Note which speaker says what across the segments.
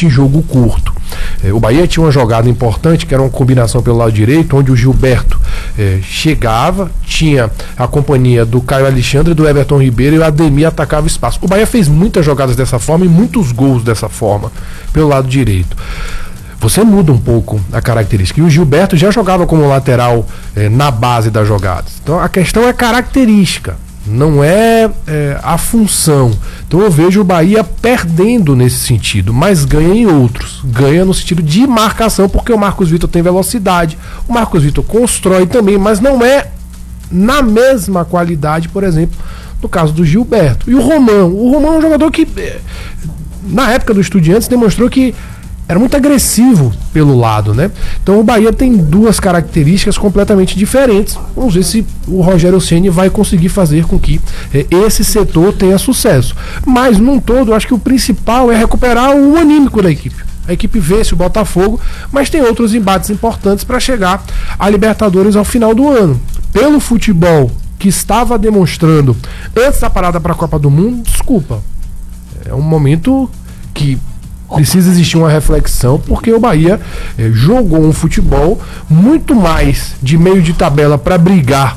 Speaker 1: principalmente em jogo curto. O Bahia tinha uma jogada importante, que era uma combinação pelo lado direito, onde o Gilberto chegava, tinha a companhia do Caio Alexandre, do Everton Ribeiro, e o Ademir atacava o espaço. O Bahia fez muitas jogadas dessa forma e muitos gols dessa forma, pelo lado direito. Você muda um pouco a característica. E o Gilberto já jogava como lateral na base das jogadas. Então a questão é característica, não é a função. Então eu vejo o Bahia perdendo nesse sentido, mas ganha em outros. Ganha no sentido de marcação, porque o Marcos Vitor tem velocidade, o Marcos Vitor constrói também, mas não é na mesma qualidade, por exemplo, no caso do Gilberto. E o Romão é um jogador que, na época do Estudiantes, demonstrou que era muito agressivo pelo lado, né? Então o Bahia tem duas características completamente diferentes. Vamos ver se o Rogério Ceni vai conseguir fazer com que esse setor tenha sucesso. Mas, num todo, eu acho que o principal é recuperar o anímico da equipe. A equipe vence o Botafogo, mas tem outros embates importantes para chegar à Libertadores ao final do ano. Pelo futebol que estava demonstrando antes da parada para a Copa do Mundo, desculpa, é um momento que precisa existir uma reflexão, porque o Bahia jogou um futebol muito mais de meio de tabela para brigar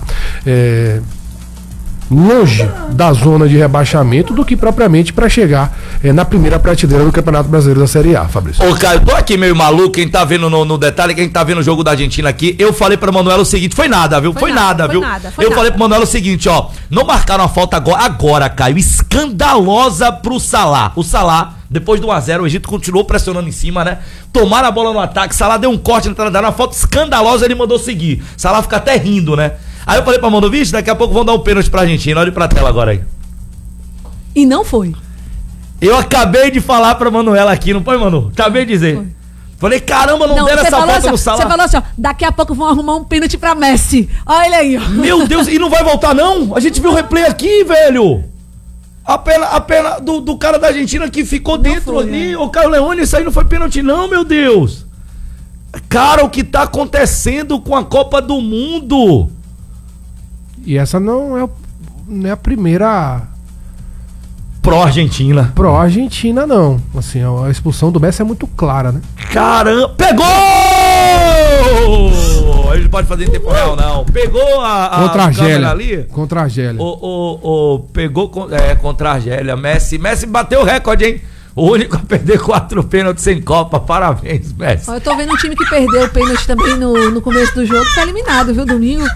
Speaker 1: longe da zona de rebaixamento do que propriamente para chegar na primeira prateleira do Campeonato Brasileiro da Série A, Fabrício.
Speaker 2: Ô, Caio, tô aqui meio maluco, quem tá vendo no detalhe, quem tá vendo o jogo da Argentina aqui, eu falei pra Manuela o seguinte, foi nada, viu? Foi nada, viu? Eu falei pra Manuela o seguinte, ó, não marcaram a falta agora, Caio, escandalosa pro Salah. O Salah, depois do 1-0, o Egito continuou pressionando em cima, né? Tomaram a bola no ataque, Salah deu um corte na entrada, uma falta escandalosa, ele mandou seguir. Salah fica até rindo, né? Aí eu falei pra Mano, vixe, daqui a pouco vão dar um pênalti pra Argentina. Olha pra tela agora aí.
Speaker 3: E não foi.
Speaker 2: Eu acabei de falar pra Manuela aqui, não foi, Manu? Acabei de dizer. Foi. Falei, caramba, não deram essa falta
Speaker 3: assim,
Speaker 2: no Salah.
Speaker 3: Você falou assim, ó, daqui a pouco vão arrumar um pênalti pra Messi. Olha ele aí, ó.
Speaker 2: Meu Deus, e não vai voltar não? A gente viu o replay aqui, velho. A perna do cara da Argentina que ficou não dentro foi, ali. Ô, Caio Leone, isso aí não foi pênalti não, meu Deus. Cara, o que tá acontecendo com a Copa do Mundo?
Speaker 1: E essa não é a primeira
Speaker 2: pró-Argentina.
Speaker 1: Pró-Argentina, não. Assim, a expulsão do Messi é muito clara, né?
Speaker 2: Caramba! Pegou! Ele não pode fazer em tempo real, não. Pegou
Speaker 1: contra a Argélia ali?
Speaker 2: Contra a Argélia. Pegou contra a Argélia. Messi bateu o recorde, hein? O único a perder 4 pênaltis sem Copa. Parabéns, Messi.
Speaker 3: Eu tô vendo um time que perdeu o pênalti também no começo do jogo, tá eliminado, viu, domingo?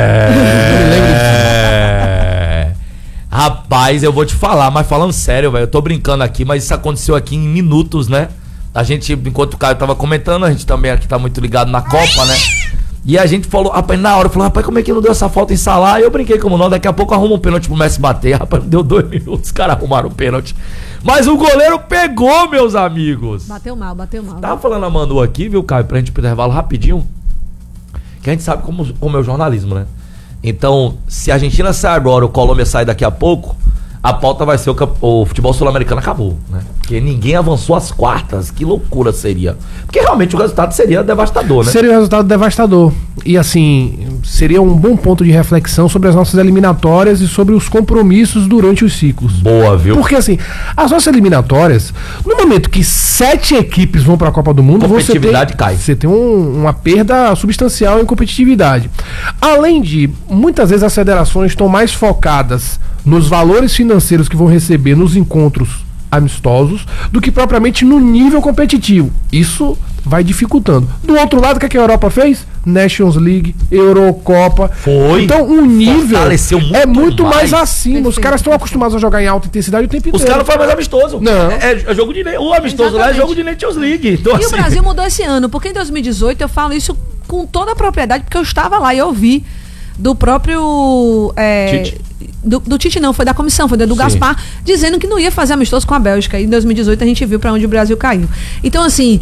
Speaker 2: Rapaz, eu vou te falar, mas falando sério, velho, eu tô brincando aqui, mas isso aconteceu aqui em minutos, né? A gente, enquanto o Caio tava comentando, a gente também aqui tá muito ligado na Copa, né? E a gente falou, rapaz, na hora, falou, rapaz, como é que não deu essa falta em Salah? E eu brinquei como não, daqui a pouco arruma um pênalti pro Messi bater. Rapaz, não deu 2 minutos, os caras arrumaram o pênalti. Mas o goleiro pegou, meus amigos.
Speaker 3: Bateu mal.
Speaker 2: Tava falando a Manu aqui, viu, Caio, pra gente ir pro intervalo rapidinho, que a gente sabe como é o jornalismo, né? Então, se a Argentina sai agora, o Colômbia sai daqui a pouco, a pauta vai ser o futebol sul-americano acabou, né? Porque ninguém avançou às quartas. Que loucura seria. Porque realmente o resultado seria devastador, né?
Speaker 1: Seria um resultado devastador. E assim, seria um bom ponto de reflexão sobre as nossas eliminatórias e sobre os compromissos durante os ciclos.
Speaker 2: Boa, viu?
Speaker 1: Porque assim, as nossas eliminatórias, no momento que 7 equipes vão para a Copa do Mundo,
Speaker 2: competitividade cai.
Speaker 1: Você tem uma perda substancial em competitividade. Além de, muitas vezes as federações estão mais focadas nos valores financeiros que vão receber nos encontros amistosos do que propriamente no nível competitivo. Isso vai dificultando. Do outro lado, o que a Europa fez? Nations League, Eurocopa.
Speaker 2: Foi.
Speaker 1: Então o nível é muito mais acima.
Speaker 3: Perfeito.
Speaker 1: Os caras estão acostumados a jogar em alta intensidade o tempo inteiro.
Speaker 2: Os caras não fazem mais amistoso.
Speaker 1: Não.
Speaker 2: É jogo de... O amistoso lá é jogo de Nations League. Então,
Speaker 3: e o Brasil mudou esse ano, porque em 2018 eu falo isso com toda a propriedade, porque eu estava lá e eu vi do próprio...
Speaker 2: Tite.
Speaker 3: Do Tite não, foi da comissão, foi do Gaspar, dizendo que não ia fazer amistoso com a Bélgica. E em 2018 a gente viu para onde o Brasil caiu. Então, assim,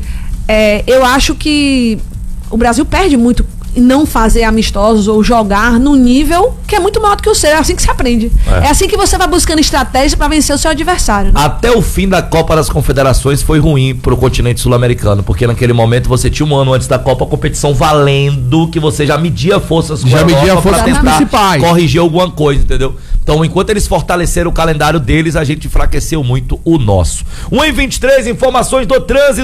Speaker 3: eu acho que o Brasil perde muito em não fazer amistosos ou jogar num nível que é muito maior do que o seu. É assim que se aprende. É assim que você vai buscando estratégia para vencer o seu adversário, né?
Speaker 2: Até o fim da Copa das Confederações foi ruim pro continente sul-americano, porque naquele momento você tinha um ano antes da Copa a competição valendo, que você já media forças com a Europa pra tentar corrigir alguma coisa, entendeu? Então, enquanto eles fortaleceram o calendário deles, a gente enfraqueceu muito o nosso. 1h23, informações do trânsito.